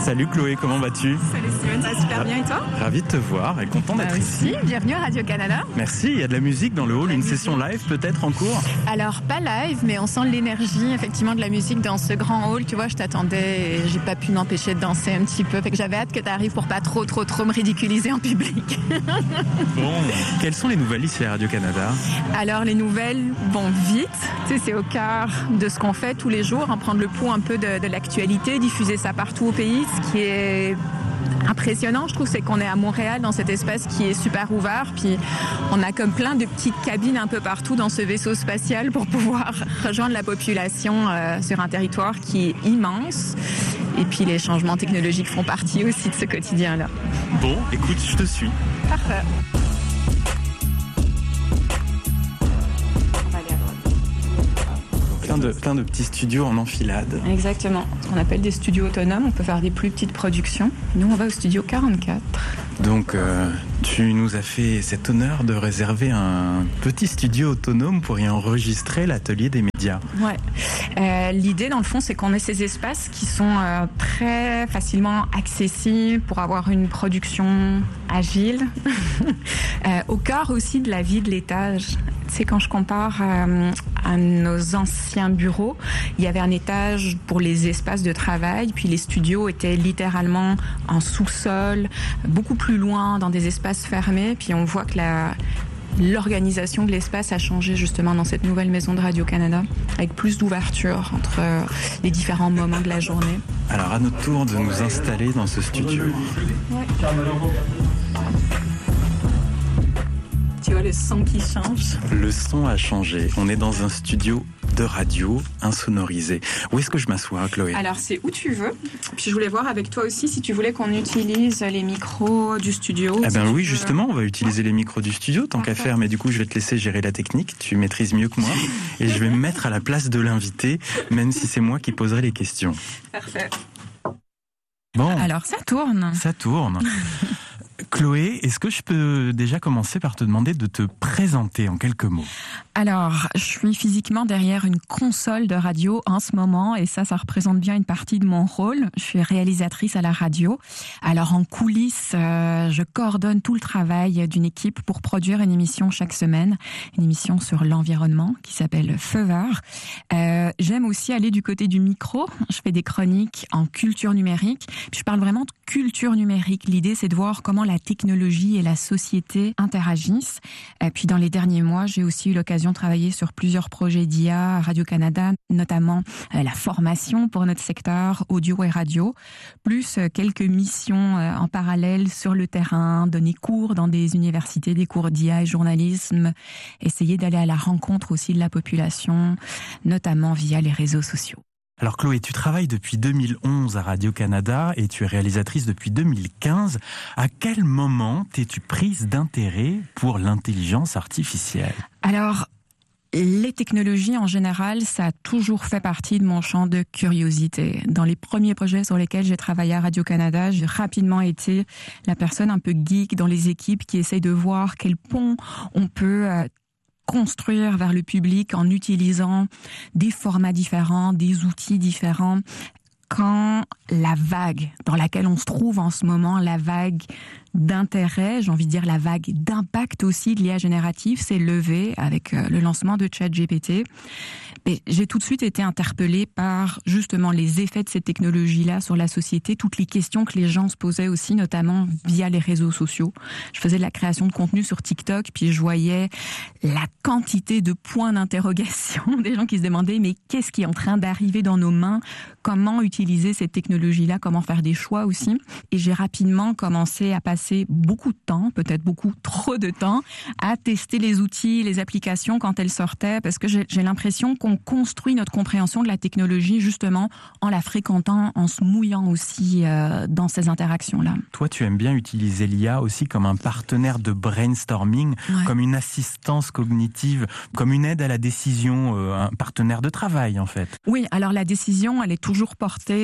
Salut Chloé, comment vas-tu? Salut Steven, ça va super bien et toi? Ravi de te voir et content d'être ici. Bienvenue à Radio-Canada. Merci, il y a de la musique dans le hall, une session live peut-être en cours? Alors pas live, mais on sent l'énergie effectivement de la musique dans ce grand hall. Tu vois, je t'attendais et j'ai pas pu m'empêcher de danser un petit peu. Fait que j'avais hâte que tu arrives pour pas trop me ridiculiser en public. Bon, quelles sont les nouvelles ici à Radio-Canada? Alors les nouvelles vont vite, tu sais, c'est au cœur de ce qu'on fait tous les jours, prendre le pouls un peu de l'actualité, diffuser ça partout au pays. Ce qui est impressionnant, je trouve, c'est qu'on est à Montréal dans cet espace qui est super ouvert, puis on a comme plein de petites cabines un peu partout dans ce vaisseau spatial pour pouvoir rejoindre la population sur un territoire qui est immense. Et puis les changements technologiques font partie aussi de ce quotidien-là. Bon, écoute, je te suis. Parfait. Plein de petits studios en enfilade. Exactement. Ce qu'on appelle des studios autonomes. On peut faire des plus petites productions. Nous, on va au studio 44. Donc, tu nous as fait cet honneur de réserver un petit studio autonome pour y enregistrer l'atelier des médias. Ouais. L'idée, dans le fond, c'est qu'on ait ces espaces qui sont très facilement accessibles pour avoir une production agile. Au cœur aussi de la vie de l'étage. Tu sais, quand je compare à nos anciens bureaux, il y avait un étage pour les espaces de travail, puis les studios étaient littéralement en sous-sol, beaucoup plus loin, dans des espaces fermés, puis on voit que l'organisation de l'espace a changé justement dans cette nouvelle maison de Radio-Canada, avec plus d'ouverture entre les différents moments de la journée. Alors à notre tour de nous installer dans ce studio. Ouais. Tu vois le son qui change. Le son a changé. On est dans un studio de radio insonorisé. Où est-ce que je m'assois, Chloé? Alors, c'est où tu veux. Puis je voulais voir avec toi aussi si tu voulais qu'on utilise les micros du studio. Eh ben oui, justement, on va utiliser les micros du studio, tant qu'à faire. Mais du coup, je vais te laisser gérer la technique. Tu maîtrises mieux que moi. Et je vais me mettre à la place de l'invité, même si c'est moi qui poserai les questions. Parfait. Bon. Alors, ça tourne. Ça tourne. Chloé, est-ce que je peux déjà commencer par te demander de te présenter en quelques mots? Alors, je suis physiquement derrière une console de radio en ce moment et ça représente bien une partie de mon rôle. Je suis réalisatrice à la radio. Alors, en coulisses, je coordonne tout le travail d'une équipe pour produire une émission chaque semaine, une émission sur l'environnement qui s'appelle Feu vert. J'aime aussi aller du côté du micro. Je fais des chroniques en culture numérique. Puis je parle vraiment de culture numérique. L'idée, c'est de voir comment la technologie et la société interagissent. Et puis dans les derniers mois, j'ai aussi eu l'occasion de travailler sur plusieurs projets d'IA à Radio-Canada, notamment la formation pour notre secteur audio et radio, plus quelques missions en parallèle sur le terrain, donner cours dans des universités, des cours d'IA et journalisme, essayer d'aller à la rencontre aussi de la population, notamment via les réseaux sociaux. Alors Chloé, tu travailles depuis 2011 à Radio-Canada et tu es réalisatrice depuis 2015. À quel moment t'es-tu prise d'intérêt pour l'intelligence artificielle? Alors, les technologies en général, ça a toujours fait partie de mon champ de curiosité. Dans les premiers projets sur lesquels j'ai travaillé à Radio-Canada, j'ai rapidement été la personne un peu geek dans les équipes qui essaye de voir quel pont on peut construire vers le public en utilisant des formats différents, des outils différents. Quand la vague dans laquelle on se trouve en ce moment, la vague d'intérêt, j'ai envie de dire la vague d'impact aussi de l'IA générative s'est levée avec le lancement de ChatGPT. Et j'ai tout de suite été interpellée par justement les effets de ces technologies-là sur la société, toutes les questions que les gens se posaient aussi, notamment via les réseaux sociaux. Je faisais de la création de contenu sur TikTok, puis je voyais la quantité de points d'interrogation des gens qui se demandaient mais qu'est-ce qui est en train d'arriver dans nos mains? Comment utiliser cette technologie-là? Comment faire des choix aussi? Et j'ai rapidement commencé à passer beaucoup de temps, peut-être beaucoup trop de temps, à tester les outils, les applications quand elles sortaient, parce que j'ai l'impression qu'on construit notre compréhension de la technologie justement en la fréquentant, en se mouillant aussi dans ces interactions-là. Toi, tu aimes bien utiliser l'IA aussi comme un partenaire de brainstorming, comme une assistance cognitive, comme une aide à la décision, un partenaire de travail en fait. Oui, alors la décision, elle est toujours portée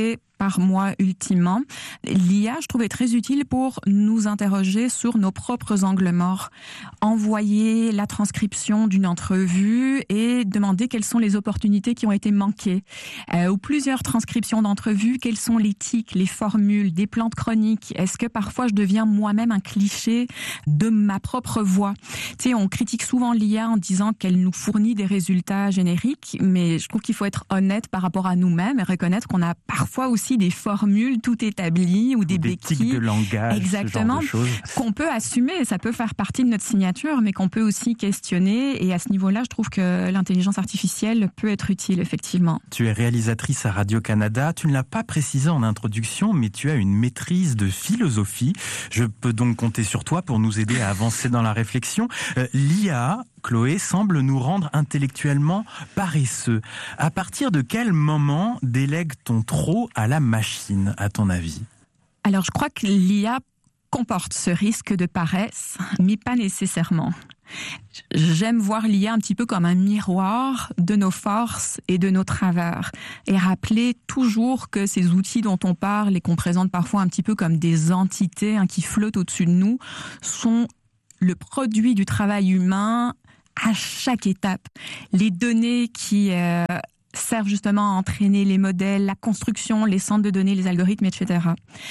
par mois ultimement. L'IA, je trouve, est très utile pour nous interroger sur nos propres angles morts. Envoyer la transcription d'une entrevue et demander quelles sont les opportunités qui ont été manquées. Ou plusieurs transcriptions d'entrevues, quels sont les tics, les formules, des plans de chronique. Est-ce que parfois je deviens moi-même un cliché de ma propre voix? Tu sais, on critique souvent l'IA en disant qu'elle nous fournit des résultats génériques, mais je trouve qu'il faut être honnête par rapport à nous-mêmes et reconnaître qu'on a parfois aussi des formules tout établies ou des béquilles. Tics de langage, exactement, ce genre de choses. Qu'on peut assumer, ça peut faire partie de notre signature, mais qu'on peut aussi questionner. Et à ce niveau-là, je trouve que l'intelligence artificielle peut être utile, effectivement. Tu es réalisatrice à Radio-Canada. Tu ne l'as pas précisé en introduction, mais tu as une maîtrise de philosophie. Je peux donc compter sur toi pour nous aider à avancer dans la réflexion. L'IA, Chloé, semble nous rendre intellectuellement paresseux. À partir de quel moment délègue-t-on trop à la machine, à ton avis? Alors, je crois que l'IA comporte ce risque de paresse, mais pas nécessairement. J'aime voir l'IA un petit peu comme un miroir de nos forces et de nos travers et rappeler toujours que ces outils dont on parle et qu'on présente parfois un petit peu comme des entités qui flottent au-dessus de nous sont le produit du travail humain à chaque étape. Les données qui servent justement à entraîner les modèles, la construction, les centres de données, les algorithmes, etc.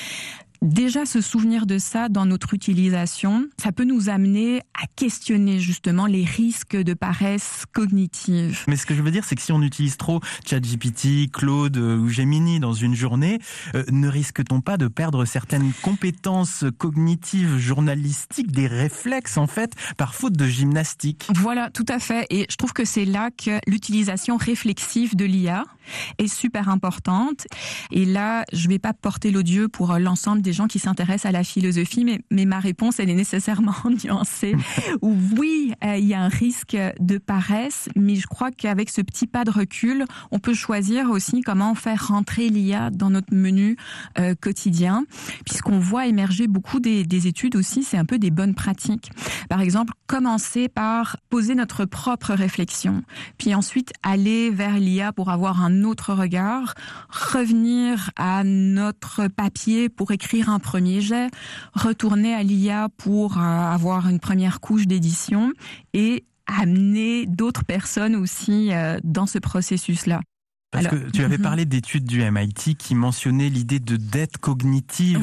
Déjà, se souvenir de ça dans notre utilisation, ça peut nous amener à questionner justement les risques de paresse cognitive. Mais ce que je veux dire, c'est que si on utilise trop ChatGPT, Claude ou Gemini dans une journée, ne risque-t-on pas de perdre certaines compétences cognitives, journalistiques, des réflexes en fait, par faute de gymnastique? Voilà, tout à fait. Et je trouve que c'est là que l'utilisation réflexive de l'IA est super importante. Et là, je vais pas porter l'odieux pour l'ensemble des gens qui s'intéressent à la philosophie, mais ma réponse, elle est nécessairement nuancée. Oui, il y a un risque de paresse, mais je crois qu'avec ce petit pas de recul, on peut choisir aussi comment faire rentrer l'IA dans notre menu quotidien, puisqu'on voit émerger beaucoup des études aussi, c'est un peu des bonnes pratiques. Par exemple, commencer par poser notre propre réflexion, puis ensuite aller vers l'IA pour avoir un autre regard, revenir à notre papier pour écrire un premier jet, retourner à l'IA pour avoir une première couche d'édition et amener d'autres personnes aussi dans ce processus-là. Parce que tu avais parlé d'études du MIT qui mentionnaient l'idée de dette cognitive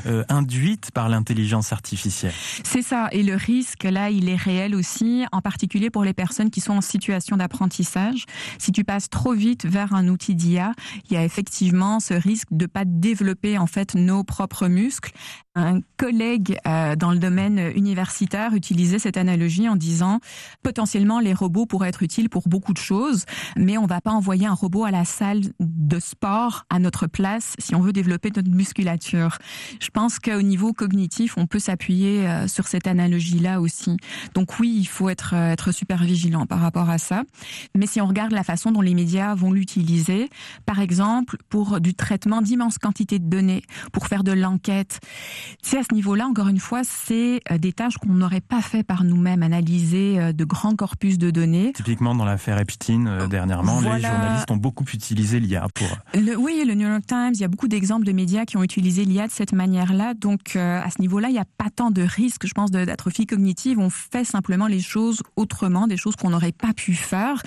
induite par l'intelligence artificielle. C'est ça. Et le risque, là, il est réel aussi, en particulier pour les personnes qui sont en situation d'apprentissage. Si tu passes trop vite vers un outil d'IA, il y a effectivement ce risque de pas développer, en fait, nos propres muscles. Un collègue dans le domaine universitaire utilisait cette analogie en disant potentiellement les robots pourraient être utiles pour beaucoup de choses, mais on va pas envoyer un robot à la salle de sport à notre place si on veut développer notre musculature. Je pense qu'au niveau cognitif, on peut s'appuyer sur cette analogie-là aussi. Donc oui, il faut être super vigilant par rapport à ça. Mais si on regarde la façon dont les médias vont l'utiliser, par exemple pour du traitement d'immenses quantités de données, pour faire de l'enquête, c'est à ce niveau-là, encore une fois, c'est des tâches qu'on n'aurait pas fait par nous-mêmes, analyser de grands corpus de données. Typiquement dans l'affaire Epstein, dernièrement, les journalistes ont beaucoup utilisé l'IA pour... Oui, le New York Times, il y a beaucoup d'exemples de médias qui ont utilisé l'IA de cette manière-là. Donc, à ce niveau-là, il n'y a pas tant de risques, je pense, d'atrophie cognitive. On fait simplement les choses autrement, des choses qu'on n'aurait pas pu faire.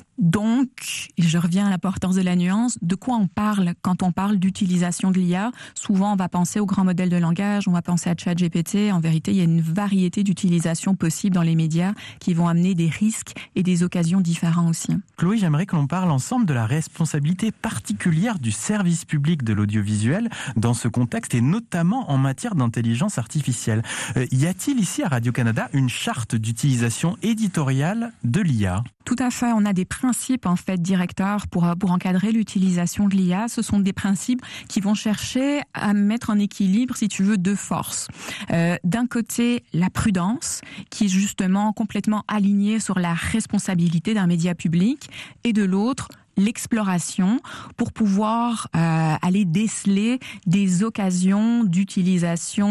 Donc, je reviens à l'importance de la nuance, de quoi on parle quand on parle d'utilisation de l'IA. Souvent, on va penser aux grands modèles de langage, on va penser à ChatGPT. En vérité, il y a une variété d'utilisations possibles dans les médias qui vont amener des risques et des occasions différents aussi. Chloé, j'aimerais que l'on parle ensemble de la responsabilité particulière du service public de l'audiovisuel dans ce contexte et notamment en matière d'intelligence artificielle. Y a-t-il ici à Radio-Canada une charte d'utilisation éditoriale de l'IA ? Tout à fait, on a des principes en fait directeurs pour encadrer l'utilisation de l'IA. Ce sont des principes qui vont chercher à mettre en équilibre, si tu veux, deux forces. D'un côté, la prudence, qui est justement complètement alignée sur la responsabilité d'un média public, et de l'autre, l'exploration pour pouvoir aller déceler des occasions d'utilisation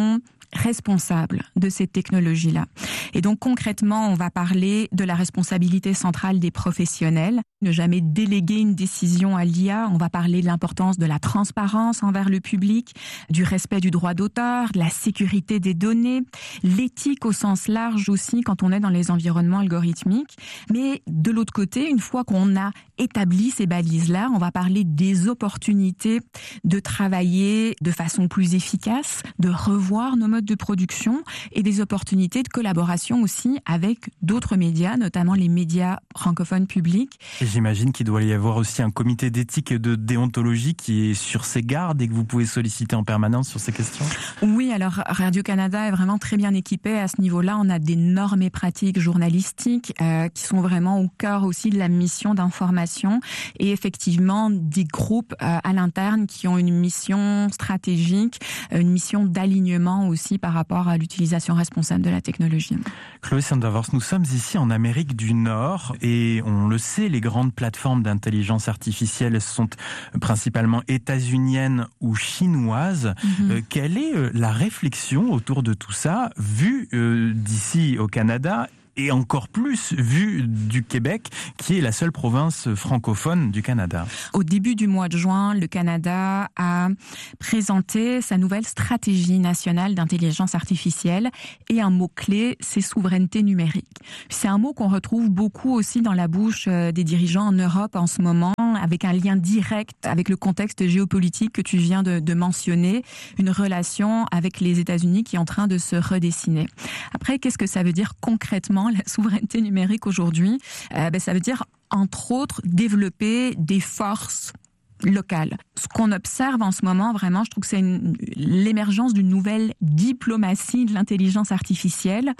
responsable de ces technologies-là. Et donc concrètement, on va parler de la responsabilité centrale des professionnels, ne jamais déléguer une décision à l'IA. On va parler de l'importance de la transparence envers le public, du respect du droit d'auteur, de la sécurité des données, l'éthique au sens large aussi quand on est dans les environnements algorithmiques. Mais de l'autre côté, une fois qu'on a établi ces balises-là, on va parler des opportunités de travailler de façon plus efficace, de revoir nos modes de production et des opportunités de collaboration aussi avec d'autres médias, notamment les médias francophones publics. Et j'imagine qu'il doit y avoir aussi un comité d'éthique et de déontologie qui est sur ses gardes et que vous pouvez solliciter en permanence sur ces questions. Oui, alors Radio-Canada est vraiment très bien équipé à ce niveau-là. On a des normes et pratiques journalistiques qui sont vraiment au cœur aussi de la mission d'information et effectivement des groupes à l'interne qui ont une mission stratégique, une mission d'alignement aussi par rapport à l'utilisation responsable de la technologie. Chloé Sandervorst, nous sommes ici en Amérique du Nord et on le sait, les grandes plateformes d'intelligence artificielle sont principalement états-uniennes ou chinoises. Quelle est la réflexion autour de tout ça, vue d'ici au Canada et encore plus vu du Québec, qui est la seule province francophone du Canada? Au début du mois de juin, le Canada a présenté sa nouvelle stratégie nationale d'intelligence artificielle et un mot-clé, c'est souveraineté numérique. C'est un mot qu'on retrouve beaucoup aussi dans la bouche des dirigeants en Europe en ce moment, avec un lien direct avec le contexte géopolitique que tu viens de mentionner, une relation avec les États-Unis qui est en train de se redessiner. Après, qu'est-ce que ça veut dire concrètement, la souveraineté numérique aujourd'hui? Ça veut dire, entre autres, développer des forces locales. Ce qu'on observe en ce moment, vraiment, je trouve que c'est l'émergence d'une nouvelle diplomatie de l'intelligence artificielle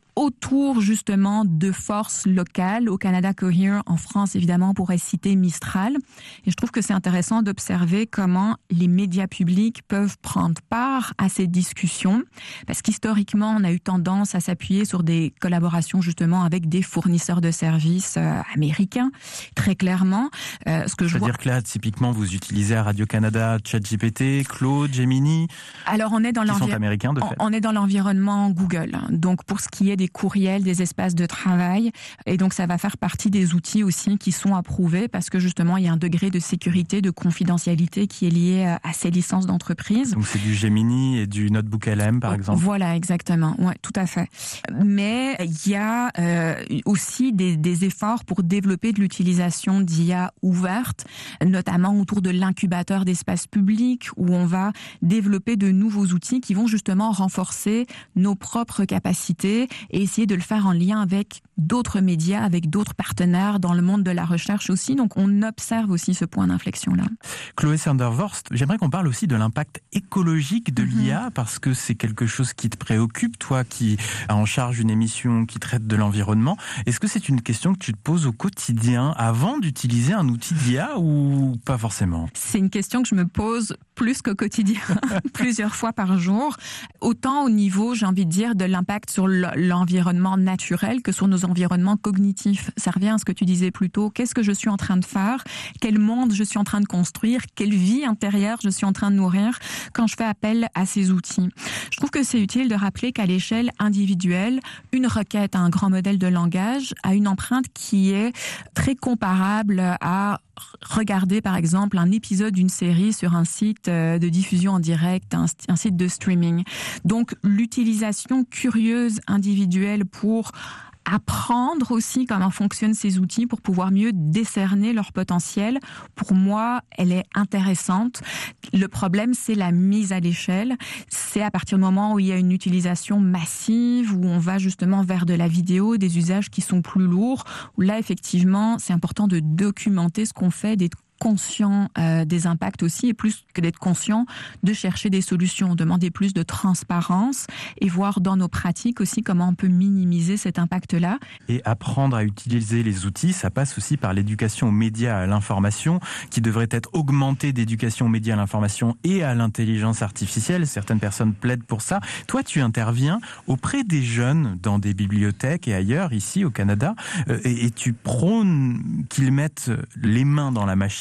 autour justement de forces locales. Au Canada, Cohere, en France évidemment, on pourrait citer Mistral. Et je trouve que c'est intéressant d'observer comment les médias publics peuvent prendre part à ces discussions, parce qu'historiquement, on a eu tendance à s'appuyer sur des collaborations justement avec des fournisseurs de services américains, très clairement. C'est-à-dire que là, typiquement, vous utilisez à Radio-Canada ChatGPT, Claude, Gemini, alors on est dans qui sont américains de fait. On est dans l'environnement Google. Donc pour ce qui est des courriels, des espaces de travail, et donc ça va faire partie des outils aussi qui sont approuvés parce que justement il y a un degré de sécurité, de confidentialité qui est lié à ces licences d'entreprise. Donc c'est du Gemini et du Notebook LM par exemple. Voilà, exactement. Ouais, tout à fait. Mais il y a aussi des efforts pour développer de l'utilisation d'IA ouverte, notamment autour de l'incubateur d'espace public où on va développer de nouveaux outils qui vont justement renforcer nos propres capacités et essayer de le faire en lien avec d'autres médias, avec d'autres partenaires dans le monde de la recherche aussi. Donc on observe aussi ce point d'inflexion-là. Chloé Sandervorst, j'aimerais qu'on parle aussi de l'impact écologique de l'IA parce que c'est quelque chose qui te préoccupe, toi qui as en charge une émission qui traite de l'environnement. Est-ce que c'est une question que tu te poses au quotidien avant d'utiliser un outil d'IA ou pas forcément? C'est une question que je me pose plus qu'au quotidien, plusieurs fois par jour. Autant au niveau, j'ai envie de dire, de l'impact sur l'environnement naturel que sur nos environnements cognitifs. Ça revient à ce que tu disais plus tôt. Qu'est-ce que je suis en train de faire? Quel monde je suis en train de construire? Quelle vie intérieure je suis en train de nourrir quand je fais appel à ces outils? Je trouve que c'est utile de rappeler qu'à l'échelle individuelle, une requête à un grand modèle de langage a une empreinte qui est très comparable à regarder par exemple un épisode d'une série sur un site de diffusion en direct, un site de streaming. Donc l'utilisation curieuse individuelle pour apprendre aussi comment fonctionnent ces outils pour pouvoir mieux décerner leur potentiel, pour moi, elle est intéressante. Le problème, c'est la mise à l'échelle. C'est à partir du moment où il y a une utilisation massive, où on va justement vers de la vidéo, des usages qui sont plus lourds, où là, effectivement, c'est important de documenter ce qu'on fait, d'être conscient des impacts aussi, et plus que d'être conscient, de chercher des solutions, demander plus de transparence et voir dans nos pratiques aussi comment on peut minimiser cet impact-là. Et apprendre à utiliser les outils, ça passe aussi par l'éducation aux médias, à l'information, qui devrait être augmentée d'éducation aux médias, à l'information et à l'intelligence artificielle. Certaines personnes plaident pour ça. Toi, tu interviens auprès des jeunes dans des bibliothèques et ailleurs, ici au Canada, et tu prônes qu'ils mettent les mains dans la machine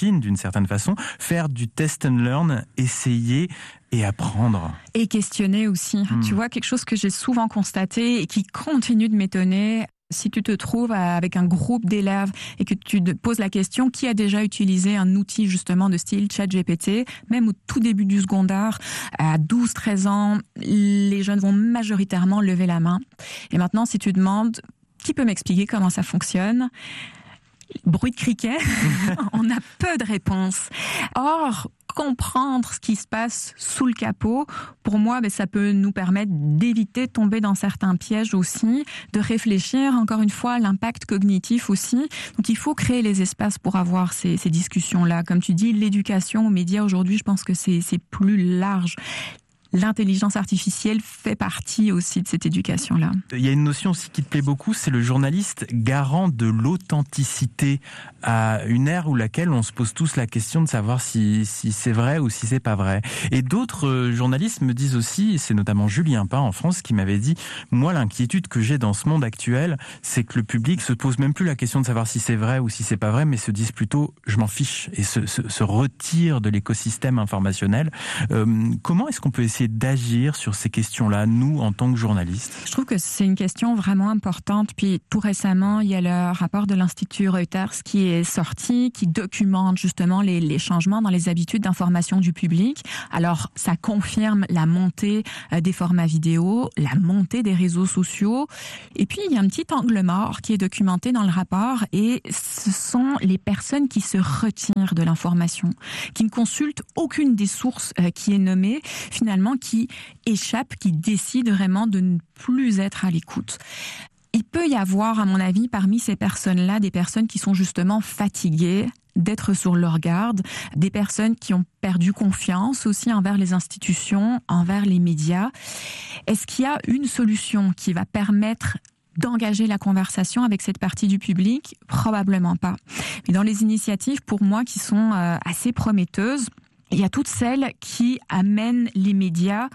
machine d'une certaine façon, faire du test and learn, essayer et apprendre. Et questionner aussi. Tu vois, quelque chose que j'ai souvent constaté et qui continue de m'étonner. Si tu te trouves avec un groupe d'élèves et que tu te poses la question qui a déjà utilisé un outil justement de style ChatGPT, même au tout début du secondaire, à 12-13 ans, les jeunes vont majoritairement lever la main. Et maintenant, si tu demandes qui peut m'expliquer comment ça fonctionne, bruit de criquet, on a peu de réponses. Or, comprendre ce qui se passe sous le capot, pour moi, ça peut nous permettre d'éviter de tomber dans certains pièges aussi, de réfléchir, encore une fois, à l'impact cognitif aussi. Donc, il faut créer les espaces pour avoir ces discussions-là. Comme tu dis, l'éducation aux médias aujourd'hui, je pense que c'est plus large. L'intelligence artificielle fait partie aussi de cette éducation-là. Il y a une notion aussi qui te plaît beaucoup, c'est le journaliste garant de l'authenticité, à une ère où laquelle on se pose tous la question de savoir si c'est vrai ou si c'est pas vrai. Et d'autres journalistes me disent aussi, c'est notamment Julien Pain en France qui m'avait dit, moi l'inquiétude que j'ai dans ce monde actuel, c'est que le public se pose même plus la question de savoir si c'est vrai ou si c'est pas vrai, mais se disent plutôt je m'en fiche et se retire de l'écosystème informationnel. Comment est-ce qu'on peut essayer d'agir sur ces questions-là, nous, en tant que journalistes? Je trouve que c'est une question vraiment importante. Puis tout récemment, il y a le rapport de l'Institut Reuters qui est sorti, qui documente justement les changements dans les habitudes d'information du public. Alors, ça confirme la montée des formats vidéo, la montée des réseaux sociaux. Et puis, il y a un petit angle mort qui est documenté dans le rapport et ce sont les personnes qui se retirent de l'information, qui ne consultent aucune des sources qui est nommée, finalement, qui échappent, qui décident vraiment de ne plus être à l'écoute. Il peut y avoir, à mon avis, parmi ces personnes-là, des personnes qui sont justement fatiguées d'être sur leur garde, des personnes qui ont perdu confiance aussi envers les institutions, envers les médias. Est-ce qu'il y a une solution qui va permettre d'engager la conversation avec cette partie du public? Probablement pas. Mais dans les initiatives, pour moi, qui sont assez prometteuses, il y a toutes celles qui amènent les médias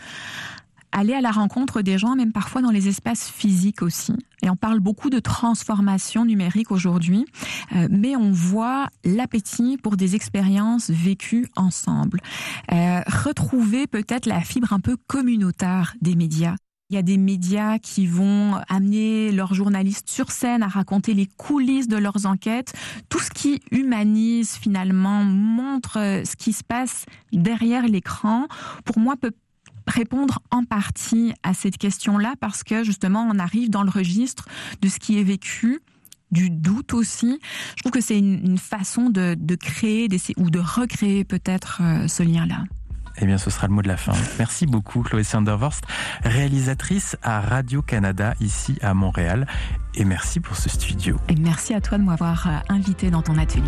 à aller à la rencontre des gens, même parfois dans les espaces physiques aussi. Et on parle beaucoup de transformation numérique aujourd'hui, mais on voit l'appétit pour des expériences vécues ensemble. Retrouver peut-être la fibre un peu communautaire des médias. Il y a des médias qui vont amener leurs journalistes sur scène à raconter les coulisses de leurs enquêtes. Tout ce qui humanise finalement, montre ce qui se passe derrière l'écran, pour moi peut répondre en partie à cette question-là parce que justement on arrive dans le registre de ce qui est vécu, du doute aussi. Je trouve que c'est une façon de créer ou de recréer peut-être ce lien-là. Eh bien, ce sera le mot de la fin. Merci beaucoup, Chloé Sandervorst, réalisatrice à Radio-Canada, ici à Montréal. Et merci pour ce studio. Et merci à toi de m'avoir invité dans ton atelier.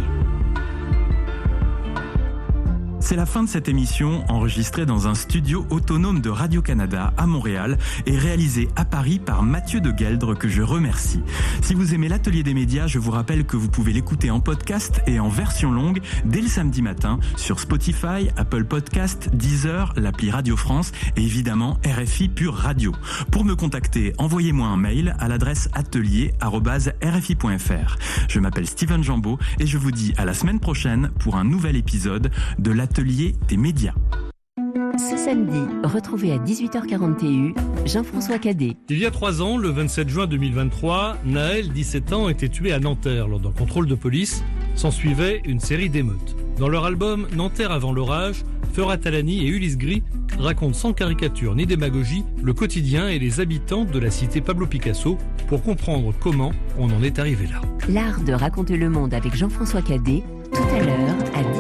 C'est la fin de cette émission enregistrée dans un studio autonome de Radio-Canada à Montréal et réalisée à Paris par Mathieu de Gueldre que je remercie. Si vous aimez l'Atelier des médias, je vous rappelle que vous pouvez l'écouter en podcast et en version longue dès le samedi matin sur Spotify, Apple Podcast, Deezer, l'appli Radio France et évidemment RFI Pure Radio. Pour me contacter, envoyez-moi un mail à l'adresse atelier@rfi.fr. Je m'appelle Steven Jambeau et je vous dis à la semaine prochaine pour un nouvel épisode de l'Atelier des médias. Ce samedi, retrouvez à 18h41 Jean-François Cadet. Il y a 3 ans, le 27 juin 2023, Naël, 17 ans, était tué à Nanterre lors d'un contrôle de police. S'ensuivait une série d'émeutes. Dans leur album Nanterre avant l'orage, Ferat Talani et Ulysse Gris racontent sans caricature ni démagogie le quotidien et les habitants de la cité Pablo Picasso pour comprendre comment on en est arrivé là. L'art de raconter le monde avec Jean-François Cadet, tout à l'heure à 10.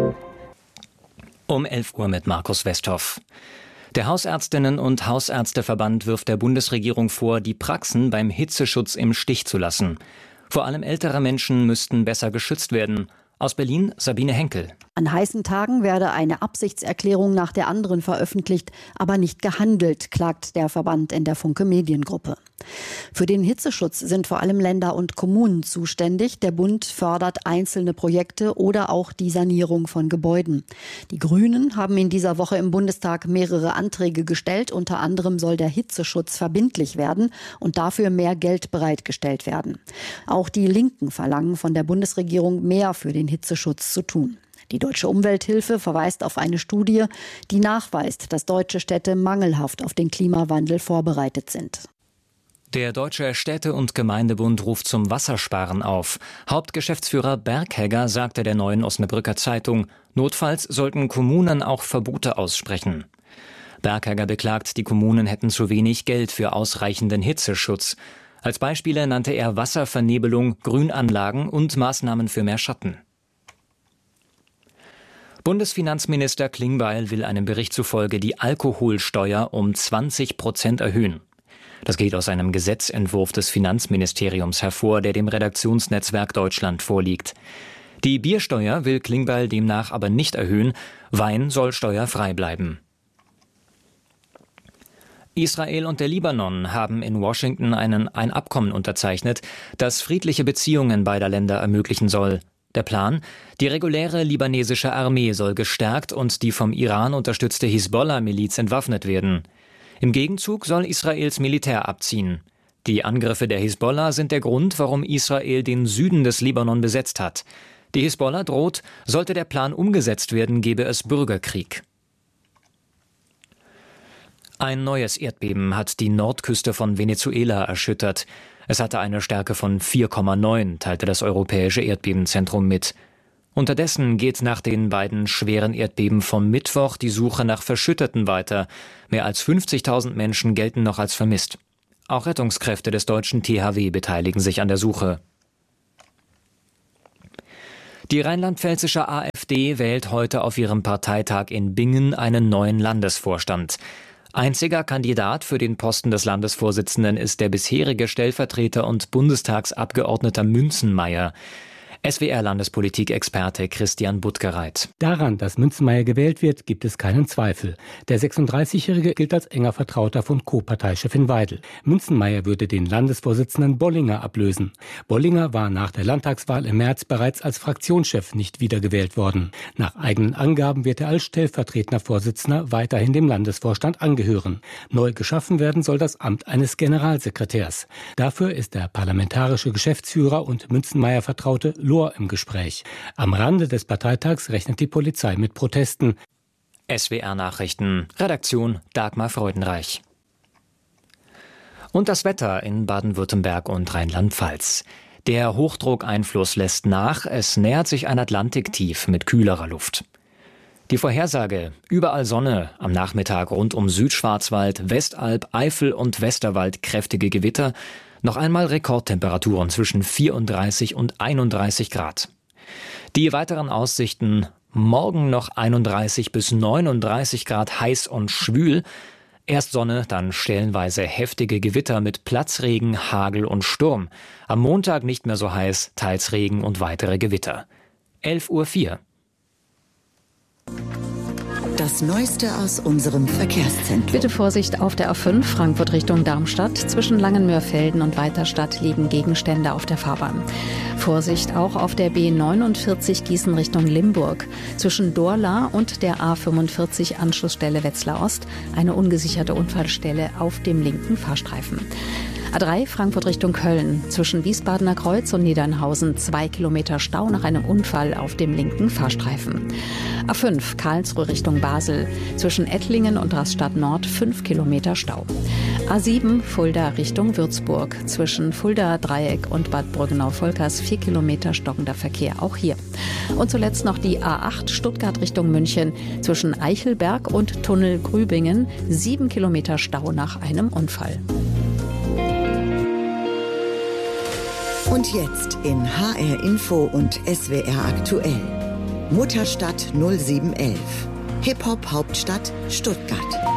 Um 11 Uhr mit Markus Westhoff. Der Hausärztinnen- und Hausärzteverband wirft der Bundesregierung vor, die Praxen beim Hitzeschutz im Stich zu lassen. Vor allem ältere Menschen müssten besser geschützt werden. Aus Berlin Sabine Henkel. An heißen Tagen werde eine Absichtserklärung nach der anderen veröffentlicht, aber nicht gehandelt, klagt der Verband in der Funke Mediengruppe. Für den Hitzeschutz sind vor allem Länder und Kommunen zuständig. Der Bund fördert einzelne Projekte oder auch die Sanierung von Gebäuden. Die Grünen haben in dieser Woche im Bundestag mehrere Anträge gestellt. Unter anderem soll der Hitzeschutz verbindlich werden und dafür mehr Geld bereitgestellt werden. Auch die Linken verlangen von der Bundesregierung mehr für den Hitzeschutz zu tun. Die Deutsche Umwelthilfe verweist auf eine Studie, die nachweist, dass deutsche Städte mangelhaft auf den Klimawandel vorbereitet sind. Der Deutsche Städte- und Gemeindebund ruft zum Wassersparen auf. Hauptgeschäftsführer Berghegger sagte der Neuen Osnabrücker Zeitung, notfalls sollten Kommunen auch Verbote aussprechen. Berghegger beklagt, die Kommunen hätten zu wenig Geld für ausreichenden Hitzeschutz. Als Beispiele nannte er Wasservernebelung, Grünanlagen und Maßnahmen für mehr Schatten. Bundesfinanzminister Klingbeil will einem Bericht zufolge die Alkoholsteuer um 20% erhöhen. Das geht aus einem Gesetzentwurf des Finanzministeriums hervor, der dem Redaktionsnetzwerk Deutschland vorliegt. Die Biersteuer will Klingbeil demnach aber nicht erhöhen, Wein soll steuerfrei bleiben. Israel und der Libanon haben in Washington ein Abkommen unterzeichnet, das friedliche Beziehungen beider Länder ermöglichen soll. Der Plan? Die reguläre libanesische Armee soll gestärkt und die vom Iran unterstützte Hisbollah-Miliz entwaffnet werden. Im Gegenzug soll Israels Militär abziehen. Die Angriffe der Hisbollah sind der Grund, warum Israel den Süden des Libanon besetzt hat. Die Hisbollah droht, sollte der Plan umgesetzt werden, gebe es Bürgerkrieg. Ein neues Erdbeben hat die Nordküste von Venezuela erschüttert. Es hatte eine Stärke von 4,9, teilte das Europäische Erdbebenzentrum mit. Unterdessen geht nach den beiden schweren Erdbeben vom Mittwoch die Suche nach Verschütteten weiter. Mehr als 50.000 Menschen gelten noch als vermisst. Auch Rettungskräfte des deutschen THW beteiligen sich an der Suche. Die rheinland-pfälzische AfD wählt heute auf ihrem Parteitag in Bingen einen neuen Landesvorstand. Einziger Kandidat für den Posten des Landesvorsitzenden ist der bisherige Stellvertreter und Bundestagsabgeordneter Münzenmaier. SWR-Landespolitik-Experte Christian Buttgereit. Daran, dass Münzenmaier gewählt wird, gibt es keinen Zweifel. Der 36-Jährige gilt als enger Vertrauter von Co-Parteichefin Weidel. Münzenmaier würde den Landesvorsitzenden Bollinger ablösen. Bollinger war nach der Landtagswahl im März bereits als Fraktionschef nicht wiedergewählt worden. Nach eigenen Angaben wird er als stellvertretender Vorsitzender weiterhin dem Landesvorstand angehören. Neu geschaffen werden soll das Amt eines Generalsekretärs. Dafür ist der parlamentarische Geschäftsführer und Münzenmaier-Vertraute Lohr im Gespräch. Am Rande des Parteitags rechnet die Polizei mit Protesten. SWR-Nachrichten, Redaktion Dagmar Freudenreich. Und das Wetter in Baden-Württemberg und Rheinland-Pfalz. Der Hochdruckeinfluss lässt nach, es nähert sich ein Atlantiktief mit kühlerer Luft. Die Vorhersage: überall Sonne, am Nachmittag rund um Südschwarzwald, Westalb, Eifel und Westerwald kräftige Gewitter. Noch einmal Rekordtemperaturen zwischen 34 und 31 Grad. Die weiteren Aussichten: morgen noch 31 bis 39 Grad heiß und schwül. Erst Sonne, dann stellenweise heftige Gewitter mit Platzregen, Hagel und Sturm. Am Montag nicht mehr so heiß, teils Regen und weitere Gewitter. 11:04 Uhr. Das Neueste aus unserem Verkehrszentrum. Bitte Vorsicht auf der A5 Frankfurt Richtung Darmstadt. Zwischen Langenmörfelden und Weiterstadt liegen Gegenstände auf der Fahrbahn. Vorsicht auch auf der B49 Gießen Richtung Limburg. Zwischen Dorla und der A45 Anschlussstelle Wetzlar Ost eine ungesicherte Unfallstelle auf dem linken Fahrstreifen. A3 Frankfurt Richtung Köln. Zwischen Wiesbadener Kreuz und Niedernhausen 2 Kilometer Stau nach einem Unfall auf dem linken Fahrstreifen. A5 Karlsruhe Richtung Basel. Zwischen Ettlingen und Rastatt Nord 5 Kilometer Stau. A7 Fulda Richtung Würzburg. Zwischen Fulda Dreieck und Bad Brüggenau-Volkers 4 Kilometer stockender Verkehr auch hier. Und zuletzt noch die A8 Stuttgart Richtung München. Zwischen Eichelberg und Tunnel Grübingen 7 Kilometer Stau nach einem Unfall. Und jetzt in HR Info und SWR aktuell. Mutterstadt 0711. Hip-Hop-Hauptstadt Stuttgart.